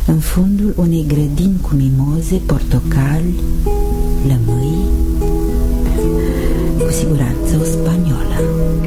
în fundul unei grădini cu mimoze, portocali, lămâi, cu siguranță o spaniolă.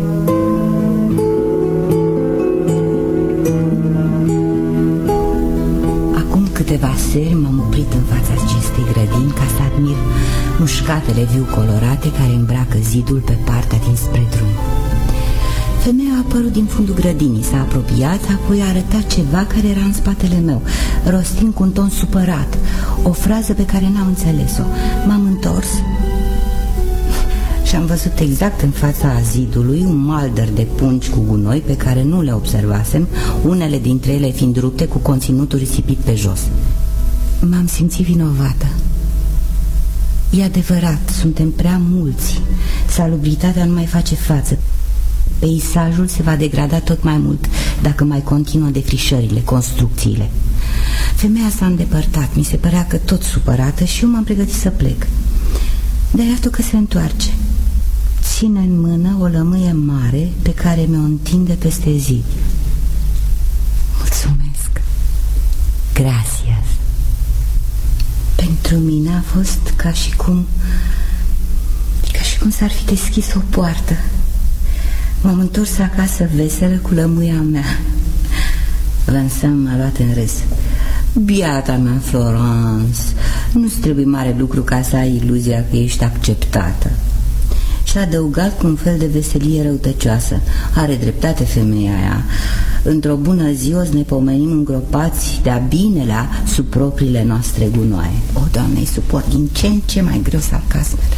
Acum câteva seri m-am oprit în fața acestei grădini ca să admir mușcatele viu colorate care îmbracă zidul pe partea dinspre drum. Femeia a apărut din fundul grădinii, s-a apropiat, apoi a arătat ceva care era în spatele meu, rostind cu un ton supărat o frază pe care n-am înțeles-o. M-am întors și am văzut exact în fața zidului un maldăr de pungi cu gunoi pe care nu le observasem, unele dintre ele fiind rupte cu conținutul risipit pe jos. M-am simțit vinovată. E adevărat, suntem prea mulți. Salubritatea nu mai face față. Peisajul se va degrada tot mai mult dacă mai continuă defrișările, construcțiile. Femeia s-a îndepărtat, mi se părea că tot supărată și eu m-am pregătit să plec. Dar iată că se întoarce. Ține în mână o lămâie mare pe care mi-o întinde peste zid. Mulțumesc. Gracias. Pentru mine a fost ca și cum s-ar fi deschis o poartă. M-am întors acasă veselă cu lămâia mea. Vincent m-a luat în râs. Biata mea, Florence, nu-ți trebuie mare lucru ca să ai iluzia că ești acceptată. Și a adăugat cu un fel de veselie răutăcioasă. Are dreptate femeia aia. Într-o bună zi o să ne pomenim îngropați de-a binelea sub propriile noastre gunoaie. O, Doamne, îi suport din ce în ce mai greu sarcasmele.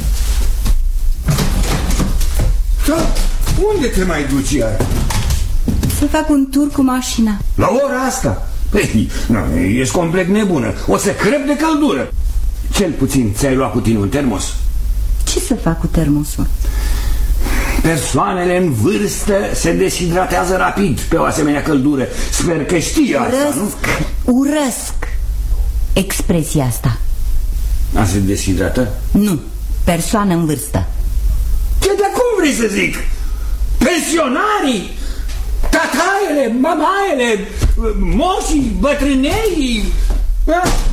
Da, unde te mai duci iar? Să fac un tur cu mașina. La ora asta? Ei, nu, ești complet nebună. O să crep de căldură. Cel puțin ți-ai luat cu tine un termos. Ce să fac cu termosul? Persoanele în vârstă se deshidratează rapid pe o asemenea căldură. Sper că știi asta, nu? Urăsc expresia asta. A, se deshidrată? Nu, persoană în vârstă. Ce de cum vrei să zic? Pensionarii, tataiele, mamaiele, moșii, bătrâneii.